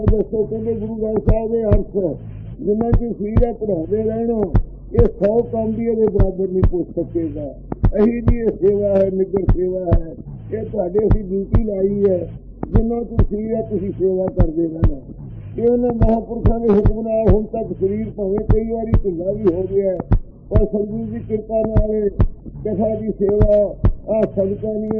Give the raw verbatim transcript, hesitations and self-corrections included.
ਦੱਸੋ ਕਹਿੰਦੇ ਗੁਰੂ ਗ੍ਰੰਥ ਸਾਹਿਬ ਦੇ ਅਰਥ ਜਿੰਨਾ ਚਿਰ ਸਰੀਰ ਹੈ ਪੜ੍ਹਾਉਂਦੇ ਰਹਿਣਾ ਇਹ ਸੌ ਕੰਮ ਵੀ ਇਹਦੇ ਬਰਾਬਰ ਨਹੀਂ ਪੁੱਛ ਸਕੇਗਾ। ਇਹੀ ਜੀ ਇਹ ਸੇਵਾ ਹੈ, ਨਿੱਗਰ ਸੇਵਾ ਹੈ। ਇਹ ਤੁਹਾਡੇ ਅਸੀਂ ਡਿਊਟੀ ਲਾਈ ਹੈ, ਜਿੰਨਾ ਚਿਰ ਸਰੀਰ ਹੈ ਤੁਸੀਂ ਸੇਵਾ ਕਰਦੇ ਰਹਿਣਾ। ਇਹ ਉਹਨਾਂ ਮਹਾਂਪੁਰਖਾਂ ਦੇ ਹੁਕਮ ਨਾਲ ਹੁਣ ਤੱਕ ਸਰੀਰ ਭਾਵੇਂ ਕਈ ਵਾਰੀ ਢਿੱਲਾ ਵੀ ਹੋ ਗਿਆ, ਪਰ ਸਤਿਗੁਰੂ ਦੀ ਕਿਰਪਾ ਨਾਲ ਕਥਾ ਦੀ ਸੇਵਾ ਆਹ ਸਦਕਾ ਨਹੀਂ